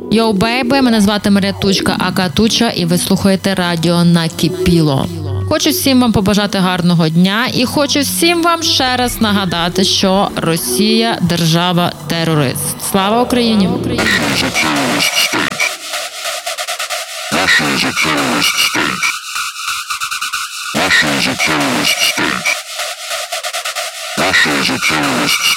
Йоу, бейби, мене звати Марія Тучка, ака Туча, і ви слухаєте радіо Накипіло. Хочу всім вам побажати гарного дня і хочу всім вам ще раз нагадати, що Росія – держава-терорист. Слава Україні! Russia is a terrorist state. Russia is a terrorist state. Russia is a terrorist state.